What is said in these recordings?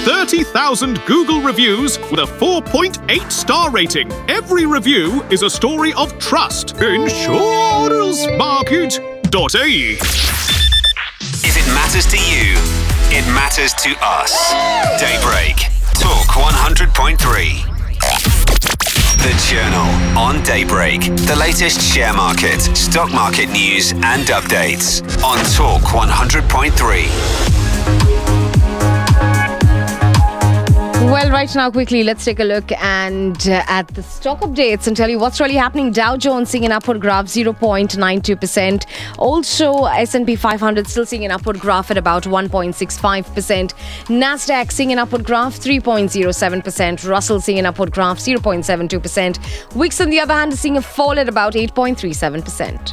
30,000 Google reviews with a 4.8 star rating. Every review is a story of trust. Insurancemarket.ie. If it matters to you, it matters to us. Daybreak. Talk 100.3. The Journal on Daybreak. The latest share market, stock market news and updates on Talk 100.3. Well, right now, quickly, let's take a look at the stock updates and tell you what's really happening. Dow Jones seeing an upward graph, 0.92%. Also, S&P 500 still seeing an upward graph at about 1.65%. Nasdaq seeing an upward graph, 3.07%. Russell seeing an upward graph, 0.72%. Wix, on the other hand, is seeing a fall at about 8.37%.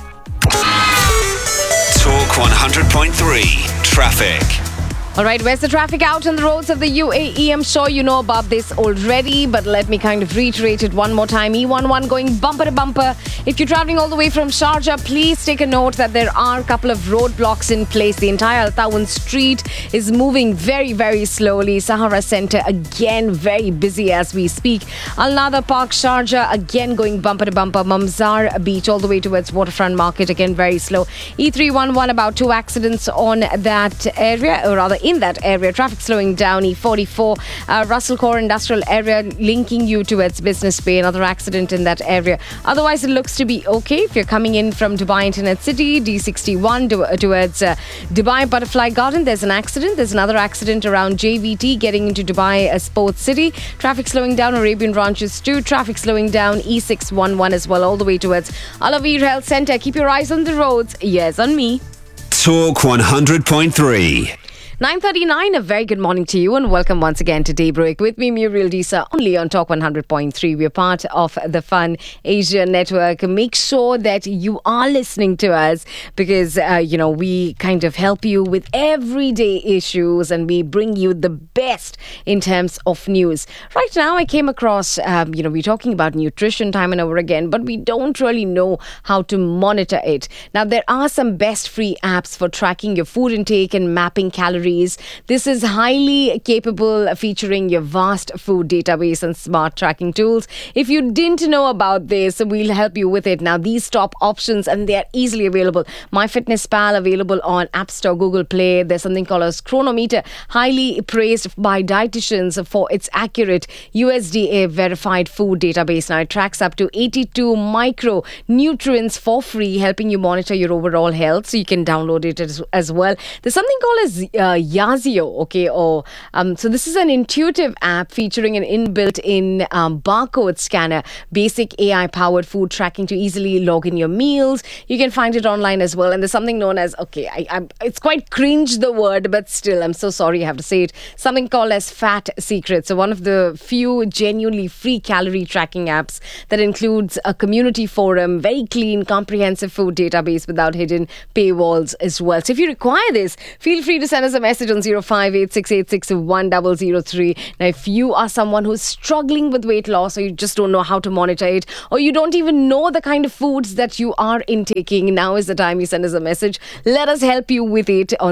Talk 100.3 Traffic. All right, where's the traffic out on the roads of the UAE? I'm sure you know about this already, but let me kind of reiterate it one more time. E11 going bumper to bumper. If you're traveling all the way from Sharjah, please take a note that there are a couple of roadblocks in place. The entire Al Tawun Street is moving very, very slowly. Sahara Center, again, very busy as we speak. Al Nada Park, Sharjah, again going bumper to bumper. Mamzar Beach, all the way towards Waterfront Market, again, very slow. E311, about 2 accidents on that area, or rather in that area. Traffic slowing down. E44, Russell Core Industrial Area, linking you towards Business Bay. Another accident in that area. Otherwise, it looks to be okay. If you're coming in from Dubai Internet City, D61 towards Dubai Butterfly Garden, there's an accident. There's another accident around JVT getting into Dubai Sports City. Traffic slowing down. Arabian Ranches too. Traffic slowing down. E611 as well, all the way towards Alavir Health Center. Keep your eyes on the roads. Yes, on me. Talk 100.3. 9:39, a very good morning to you and welcome once again to Daybreak with me, Muriel Disa, only on Talk 100.3. We're part of the Fun Asia Network. Make sure that you are listening to us because, we kind of help you with everyday issues and we bring you the best in terms of news. Right now, I came across, we're talking about nutrition time and over again, but we don't really know how to monitor it. Now, there are some best free apps for tracking your food intake and mapping calories. This is highly capable, featuring your vast food database and smart tracking tools. If you didn't know about this, we'll help you with it. Now, these top options, and they're easily available. MyFitnessPal, available on App Store, Google Play. There's something called a Chronometer, highly praised by dietitians for its accurate USDA verified food database. Now, it tracks up to 82 micronutrients for free, helping you monitor your overall health. So you can download it as well. There's something called as Yazio, okay, so this is an intuitive app featuring an inbuilt-in barcode scanner, basic AI-powered food tracking to easily log in your meals. You can find it online as well, and there's something known as, it's quite cringe, the word, but still, I'm so sorry I have to say it, something called as Fat Secret. So one of the few genuinely free calorie tracking apps that includes a community forum, very clean, comprehensive food database without hidden paywalls as well. So if you require this, feel free to send us a message on 0586861003. Now, if you are someone who's struggling with weight loss or you just don't know how to monitor it or you don't even know the kind of foods that you are intaking, now is the time you send us a message. Let us help you with it on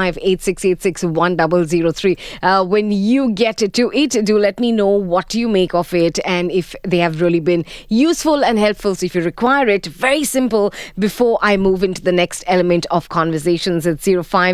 0586861003. When you get to it, do let me know what you make of it and if they have really been useful and helpful. So if you require it, very simple. Before I move into the next element of conversations, it's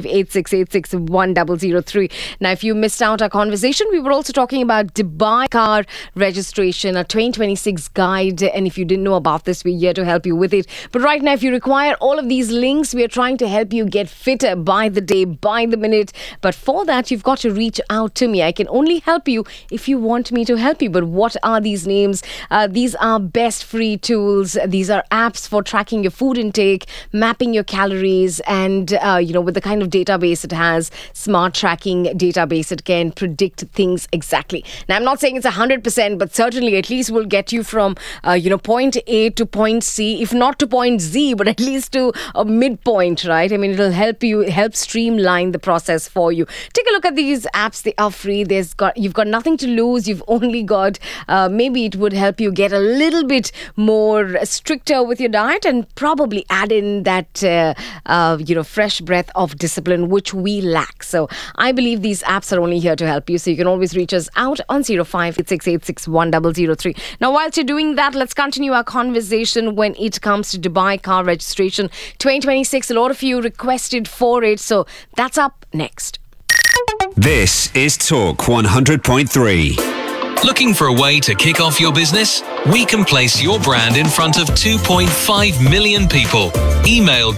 0586861003. Now, if you missed out our conversation, we were also talking about Dubai car registration, a 2026 guide. And if you didn't know about this, we're here to help you with it. But right now, if you require all of these links, we are trying to help you get fitter by the day, by the minute. But for that, you've got to reach out to me. I can only help you if you want me to help you. But what are these names? These are best free tools. These are apps for tracking your food intake, mapping your calories, and, with the kind of database it has, smart tracking database, it can predict things exactly. Now, I'm not saying it's 100%, but certainly at least will get you from, point A to point C, if not to point Z, but at least to a midpoint, right? I mean, it'll help streamline the process for you. Take a look at these apps. They are free. You've got nothing to lose. You've only got, maybe it would help you get a little bit more stricter with your diet and probably add in that, fresh breath of discipline, which we lack relax. So I believe these apps are only here to help you. So you can always reach us out on 0586861003. Now, whilst you're doing that, let's continue our conversation when it comes to Dubai car registration 2026. A lot of you requested for it. So that's up next. This is Talk 100.3. Looking for a way to kick off your business? We can place your brand in front of 2.5 million people. Email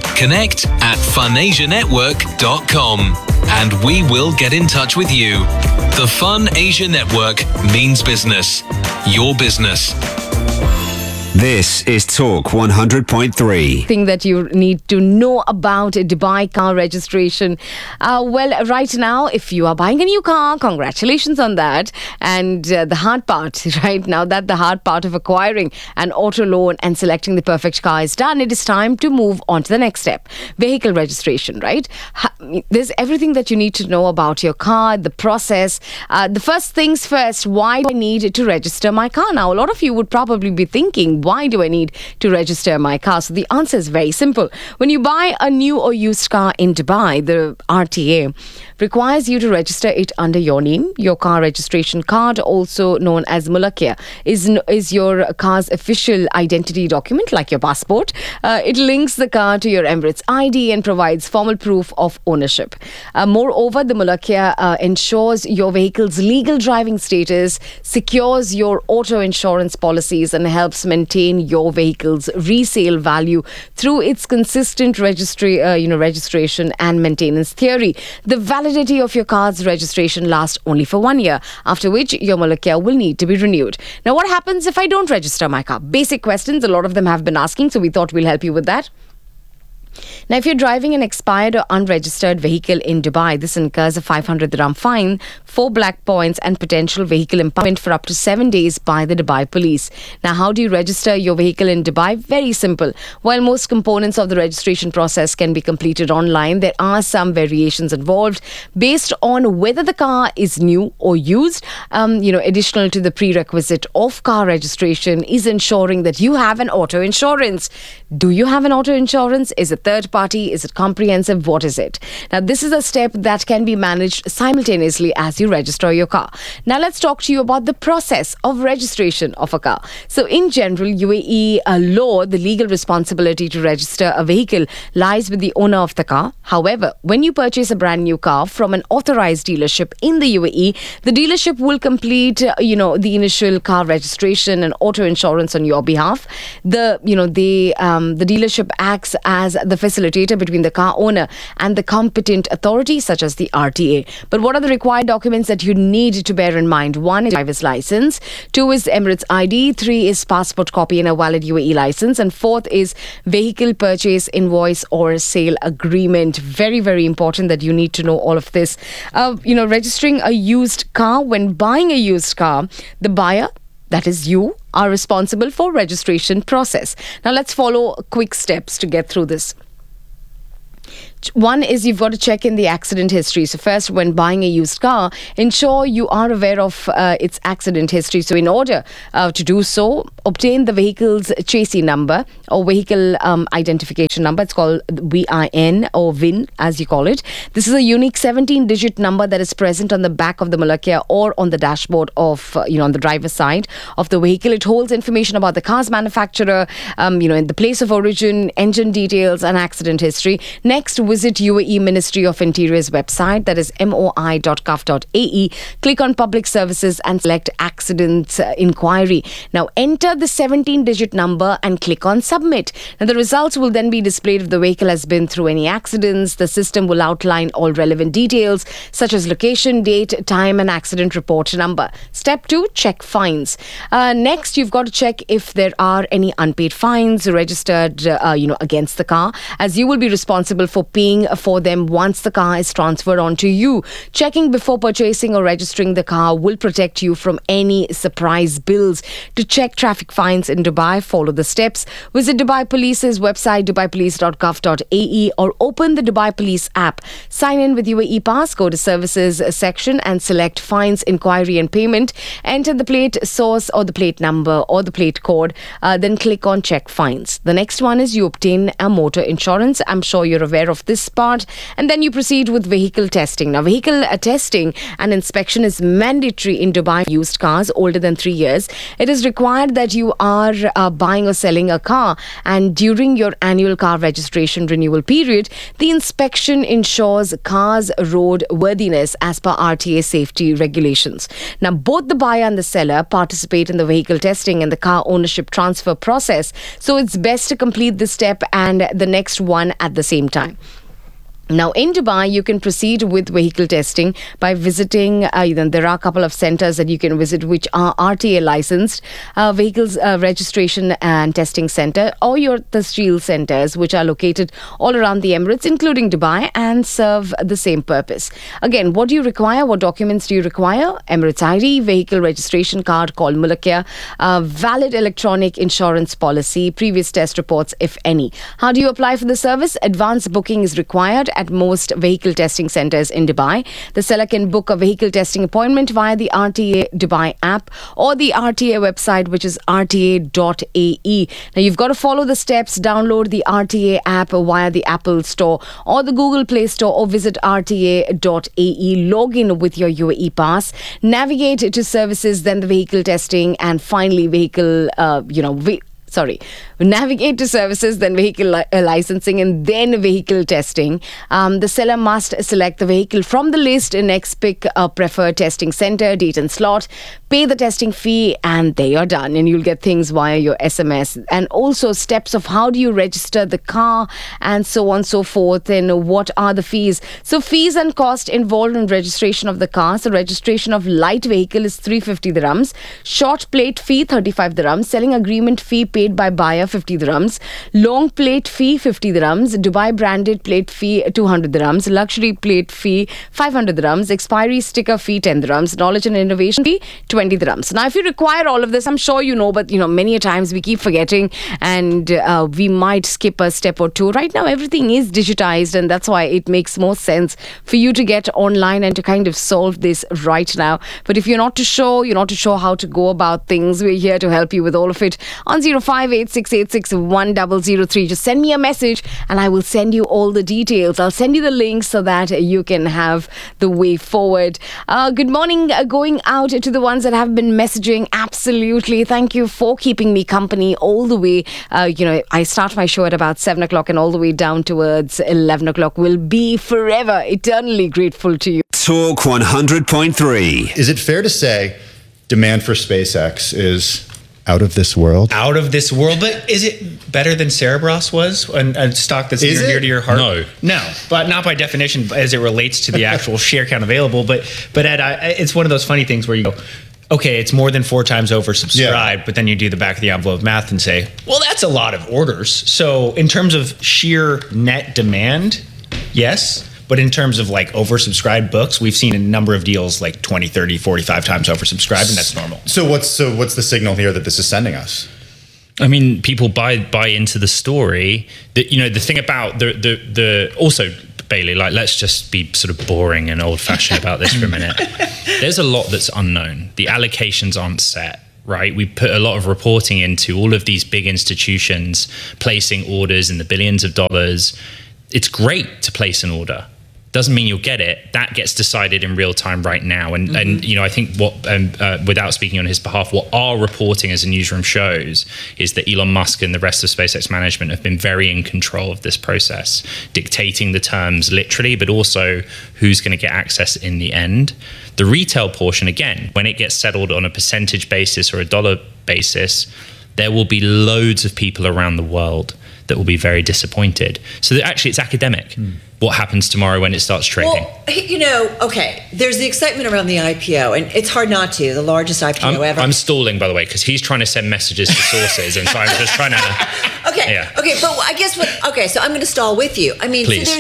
connect@funasianetwork.com and we will get in touch with you. The Fun Asia Network means business. Your business. This is Talk 100.3. Thing that you need to know about Dubai car registration. Well, right now, if you are buying a new car, congratulations on that. And the hard part, right now that the hard part of acquiring an auto loan and selecting the perfect car is done, it is time to move on to the next step. Vehicle registration, right? There's everything that you need to know about your car, the process. The first things first, why do I need to register my car? Now, a lot of you would probably be thinking, why do I need to register my car? So the answer is very simple. When you buy a new or used car in Dubai, the RTA requires you to register it under your name. Your car registration card, also known as Mulakya, is your car's official identity document, like your passport. It links the car to your Emirates ID and provides formal proof of ownership. Moreover, the Mulakya ensures your vehicle's legal driving status, secures your auto insurance policies, and helps maintain your vehicle's resale value through its consistent registration and maintenance theory. The validity of your car's registration lasts only for 1 year, after which your Mulakya will need to be renewed. Now, what happens if I don't register my car? Basic questions, a lot of them have been asking, so we thought we'll help you with that. Now, if you're driving an expired or unregistered vehicle in Dubai, this incurs a 500 dirham fine, 4 black points, and potential vehicle impoundment for up to 7 days by the Dubai police. Now, how do you register your vehicle in Dubai? Very simple. While most components of the registration process can be completed online, there are some variations involved based on whether the car is new or used. Additional to the prerequisite of car registration is ensuring that you have an auto insurance. Do you have an auto insurance? Is it third party? Is it comprehensive? What is it? Now, this is a step that can be managed simultaneously as you register your car. Now, let's talk to you about the process of registration of a car. So, in general, UAE law, the legal responsibility to register a vehicle lies with the owner of the car. However, when you purchase a brand new car from an authorized dealership in the UAE, the dealership will complete, the initial car registration and auto insurance on your behalf. The dealership acts as the facilitator between the car owner and the competent authority, such as the RTA. But what are the required documents that you need to bear in mind? 1 is driver's license, 2 is Emirates ID, 3 is passport copy and a valid UAE license, and 4th is vehicle purchase invoice or sale agreement. Very, very important that you need to know all of this. Registering a used car. When buying a used car, the buyer, that is you, are responsible for registration process. Now, let's follow quick steps to get through this. One is you've got to check in the accident history. So first, when buying a used car, ensure you are aware of its accident history. So in order to do so, obtain the vehicle's chassis number or vehicle identification number. It's called VIN or VIN, as you call it. This is a unique 17-digit number that is present on the back of the Mulakya or on the dashboard of, on the driver's side of the vehicle. It holds information about the car's manufacturer, in the place of origin, engine details, and accident history. Next, visit UAE Ministry of Interior's website, that is moi.gov.ae. Click on Public Services and select Accidents Inquiry. Now, enter the 17-digit number and click on Submit. Now, the results will then be displayed if the vehicle has been through any accidents. The system will outline all relevant details, such as location, date, time, and accident report number. Step 2, check fines. Next, you've got to check if there are any unpaid fines registered, against the car, as you will be responsible for paying for them once the car is transferred onto you. Checking before purchasing or registering the car will protect you from any surprise bills. To check traffic traffic fines in Dubai, follow the steps. Visit Dubai Police's website, dubaipolice.gov.ae, or open the Dubai Police app. Sign in with UAE Pass, go to Services section and select Fines, Inquiry and Payment. Enter the plate source or the plate number or the plate code. Then click on Check Fines. The next one is you obtain a motor insurance. I'm sure you're aware of this part. And then you proceed with vehicle testing. Now, vehicle testing and inspection is mandatory in Dubai used cars older than 3 years. It is required that you are buying or selling a car, and during your annual car registration renewal period, the inspection ensures cars' road worthiness as per RTA safety regulations. Now, both the buyer and the seller participate in the vehicle testing and the car ownership transfer process, so it's best to complete this step and the next one at the same time. Now, in Dubai, you can proceed with vehicle testing by visiting, there are a couple of centers that you can visit which are RTA licensed, vehicles registration and testing center, or your Tasjeel centers, which are located all around the Emirates, including Dubai, and serve the same purpose. Again, what do you require? What documents do you require? Emirates ID, vehicle registration card called Mulakya, valid electronic insurance policy, previous test reports, if any. How do you apply for the service? Advance booking is required at most vehicle testing centers in Dubai. The seller can book a vehicle testing appointment via the RTA Dubai app or the RTA website, which is rta.ae. Now, you've got to follow the steps. Download the RTA app via the Apple Store or the Google Play Store, or visit rta.ae. Log in with your UAE Pass. Navigate to services, then the vehicle testing, and finally navigate to services, then vehicle licensing, and then vehicle testing. The seller must select the vehicle from the list. Next, pick a preferred testing center, date and slot, pay the testing fee, and there you're done. And you'll get things via your SMS. And also steps of how do you register the car, and so on and so forth, and what are the fees. So fees and cost involved in registration of the car. So registration of light vehicle is 350 dirhams. Short plate fee, 35 dirhams. Selling agreement fee paid by buyer, 50 dirhams. Long plate fee, 50 dirhams. Dubai branded plate fee, 200 dirhams. Luxury plate fee, 500 dirhams. Expiry sticker fee, 10 dirhams. Knowledge and innovation fee, 20 dirhams. Now, if you require all of this, I'm sure you know, but many a times we keep forgetting, and we might skip a step or two. Right now, everything is digitized, and that's why it makes more sense for you to get online and to kind of solve this right now. But if you're not too sure how to go about things, we're here to help you with all of it on 0586861003. Just send me a message and I will send you all the details. I'll send you the links so that you can have the way forward. Good morning going out to the ones that have been messaging. Absolutely. Thank you for keeping me company all the way. I start my show at about 7 o'clock and all the way down towards 11 o'clock. Will be forever, eternally grateful to you. Talk 100.3. Is it fair to say demand for SpaceX is out of this world? Out of this world, but is it better than Cerebras was? A stock that's near and dear to your heart? No, but not by definition as it relates to the actual share count available. But Ed, it's one of those funny things where you go, okay, it's more than 4 times oversubscribed, but then you do the back of the envelope math and say, well, that's a lot of orders. So in terms of sheer net demand, yes. But in terms of like oversubscribed books, we've seen a number of deals like 20, 30, 45 times oversubscribed, and that's normal. So what's the signal here that this is sending us? I mean, people buy into the story. That the thing about the also, Bailey, like, let's just be sort of boring and old-fashioned about this for a minute. There's a lot that's unknown. The allocations aren't set. Right, we put a lot of reporting into all of these big institutions placing orders in the billions of dollars. It's great to place an order. Doesn't mean you'll get it. That gets decided in real time right now. And I think what, without speaking on his behalf, what our reporting as a newsroom shows is that Elon Musk and the rest of SpaceX management have been very in control of this process, dictating the terms literally, but also who's going to get access in the end. The retail portion, again, when it gets settled on a percentage basis or a dollar basis, there will be loads of people around the world that will be very disappointed. So actually, it's academic. What happens tomorrow when it starts trading? Well, okay, there's the excitement around the IPO, and it's hard not to, the largest IPO ever. I'm stalling, by the way, because he's trying to send messages to sources, and so I'm just trying to... Okay, but I guess so I'm going to stall with you. I mean, Please. So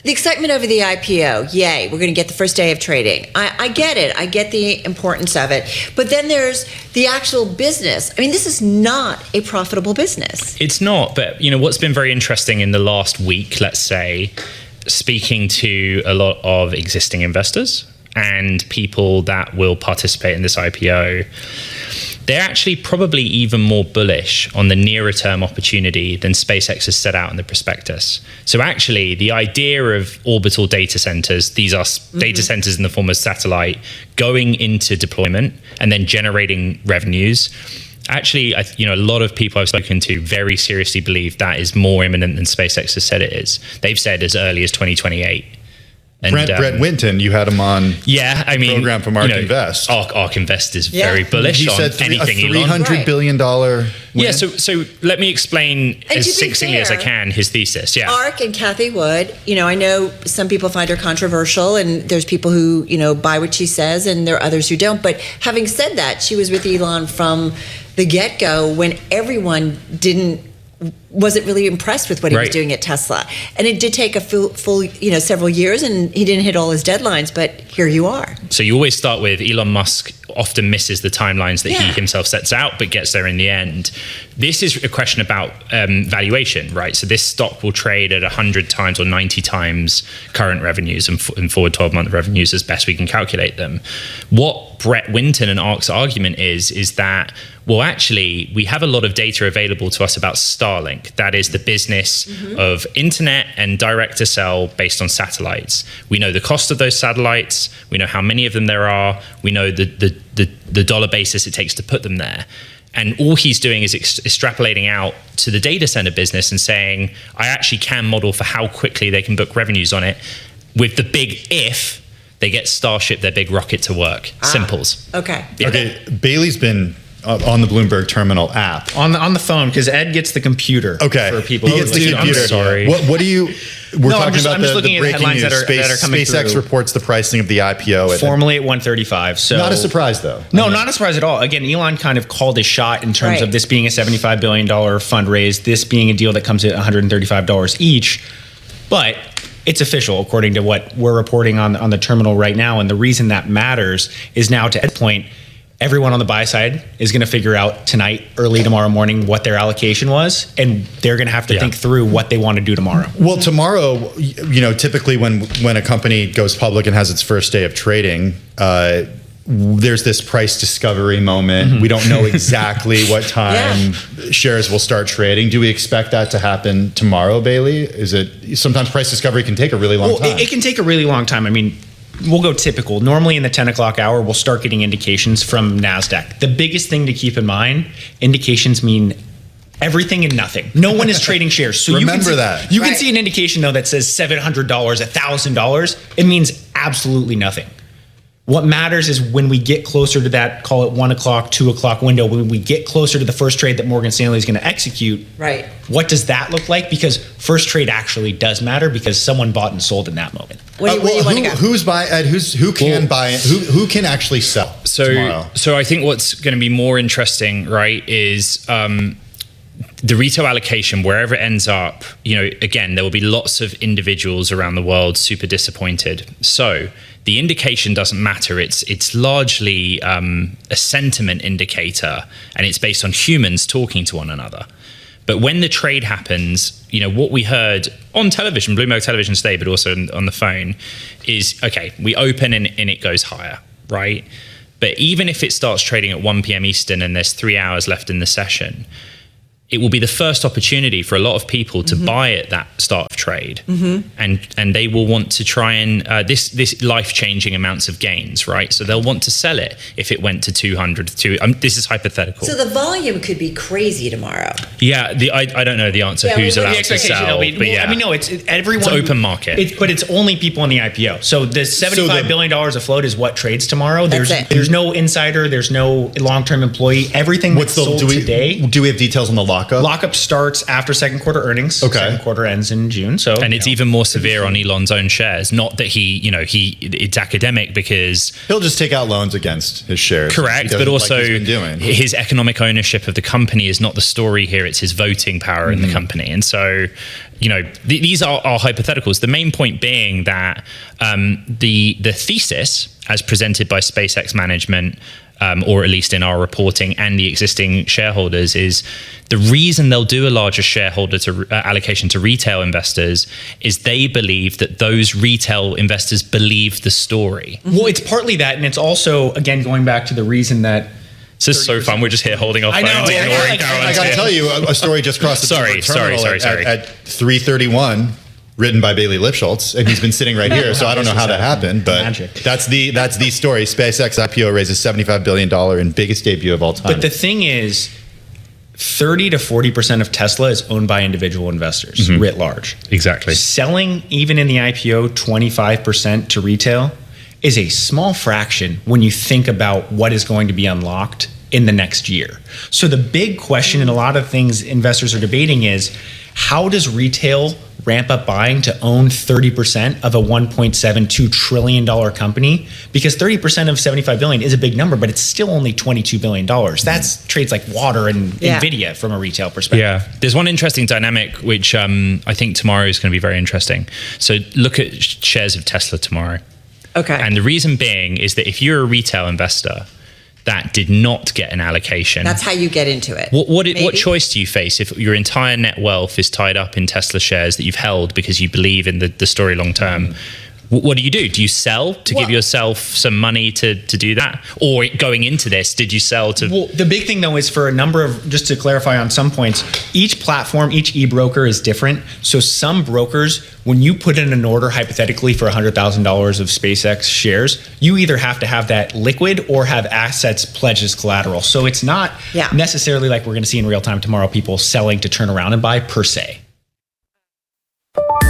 The excitement over the IPO, yay, we're going to get the first day of trading. I get it. I get the importance of it. But then there's the actual business. I mean, this is not a profitable business. It's not, but what's been very interesting in the last week, let's say, speaking to a lot of existing investors and people that will participate in this IPO, they're actually probably even more bullish on the nearer term opportunity than SpaceX has set out in the prospectus. So actually, the idea of orbital data centers, these are data centers in the form of satellite, going into deployment and then generating revenues. Actually, a lot of people I've spoken to very seriously believe that is more imminent than SpaceX has said it is. They've said as early as 2028. And, Brett Winton, you had him on. Yeah, I mean, program from ARK Invest. ARK Invest is very bullish he on said anything a $300 billion win. Yeah, so let me explain as succinctly as I can his thesis. Yeah, ARK and Cathie Wood. I know some people find her controversial, and there's people who buy what she says, and there are others who don't. But having said that, she was with Elon from the get-go when everyone wasn't really impressed with what he was doing at Tesla. And it did take a full several years, and he didn't hit all his deadlines, but here you are. So you always start with Elon Musk often misses the timelines that he himself sets out, but gets there in the end. This is a question about valuation, right? So this stock will trade at 100 times or 90 times current revenues and forward 12-month revenues as best we can calculate them. What Brett Winton and ARK's argument is that, well, actually, we have a lot of data available to us about Starlink. That is the business of internet and direct to cell based on satellites. We know the cost of those satellites. We know how many of them there are. We know the dollar basis it takes to put them there. And all he's doing is extrapolating out to the data center business and saying, I actually can model for how quickly they can book revenues on it, with the big if they get Starship, their big rocket, to work. Simples. Okay. Yeah. Okay, Bailey's been on the Bloomberg Terminal app. On the phone, because Ed gets the computer. Okay. For people. He gets the computer. I'm sorry. What do you... We're talking about I'm just the looking at breaking headlines news. that are coming SpaceX through. reports the pricing of the IPO. Formally at 135. So not a surprise, though. No, not a surprise at all. Again, Elon kind of called his shot in terms of this being a $75 billion fundraise, this being a deal that comes at $135 each. But it's official, according to what we're reporting on the terminal right now. And the reason that matters is now, to Ed's point, everyone on the buy side is going to figure out tonight, early tomorrow morning, what their allocation was, and they're going to have to think through what they want to do tomorrow. Well, tomorrow, typically when a company goes public and has its first day of trading, there's this price discovery moment. We don't know exactly what time shares will start trading. Do we expect that to happen tomorrow, Bailey? Is it sometimes price discovery can take a really long time? It can take a really long time. I mean, we'll go typical. Normally in the 10 o'clock hour, we'll start getting indications from NASDAQ. The biggest thing to keep in mind, indications mean everything and nothing. No one is trading shares. So Remember you can see an indication, though, that says $700, $1,000. It means absolutely nothing. What matters is when we get closer to that, call it 1 o'clock, 2 o'clock window, when we get closer to the first trade that Morgan Stanley is going to execute, what does that look like? Because first trade actually does matter because someone bought and sold in that moment. Where do you want to go? Who's buying? Who can buy? Who can actually sell tomorrow? So I think what's going to be more interesting, right, is the retail allocation, wherever it ends up. Again, there will be lots of individuals around the world super disappointed. So the indication doesn't matter. It's largely a sentiment indicator, and it's based on humans talking to one another. But when the trade happens, what we heard on television, Bloomberg television today, but also on the phone, is, okay, we open and it goes higher, right? But even if it starts trading at 1 p.m. Eastern and there's 3 hours left in the session, it will be the first opportunity for a lot of people to buy at that start of trade, and they will want to try and this life-changing amounts of gains, right? So they'll want to sell it if it went to 200. This is hypothetical. So the volume could be crazy tomorrow. Yeah, I don't know the answer. Who's allowed to sell? It's everyone. It's open market. But it's only people in the IPO. So the $75 billion afloat is what trades tomorrow. There's no insider. There's no long-term employee. Everything that's sold today. Do we have details on the lockup? Lockup starts after second quarter earnings. Okay. Second quarter ends in June. soon. So, and it's even more severe on Elon's own shares. Not that it's academic because he'll just take out loans against his shares. Correct, but also his economic ownership of the company is not the story here. It's his voting power in the company. And so, these are hypotheticals. The main point being that the thesis, as presented by SpaceX management, or at least in our reporting and the existing shareholders, is the reason they'll do a larger shareholder allocation to retail investors is they believe that those retail investors believe the story. Well, it's partly that, and it's also, again, going back to the reason that this is so fun. We're just here holding our phones. I got to tell you, a story just crossed the sorry. At 3:31. Written by Bailey Lipschultz, and he's been sitting right here. So I don't know how that happened, but that's the story. SpaceX IPO raises $75 billion in biggest debut of all time. But the thing is, 30 to 40% of Tesla is owned by individual investors, writ large. Exactly. Selling, even in the IPO, 25% to retail is a small fraction when you think about what is going to be unlocked in the next year. So the big question, and a lot of things investors are debating, is how does retail ramp up buying to own 30% of a $1.72 trillion company? Because 30% of $75 billion is a big number, but it's still only $22 billion. That's trades like water and NVIDIA from a retail perspective. Yeah. There's one interesting dynamic, which I think tomorrow is going to be very interesting. So look at shares of Tesla tomorrow. Okay. And the reason being is that if you're a retail investor that did not get an allocation. That's how you get into it. What choice do you face if your entire net wealth is tied up in Tesla shares that you've held because you believe in the story long term? What do? Do you sell to give yourself some money to do that? Or going into this, did you sell to... Well, the big thing, though, is for a number of... Just to clarify on some points, each platform, each e-broker is different. So some brokers, when you put in an order, hypothetically, for $100,000 of SpaceX shares, you either have to have that liquid or have assets pledged as collateral. So it's not necessarily like we're going to see in real time tomorrow, people selling to turn around and buy, per se.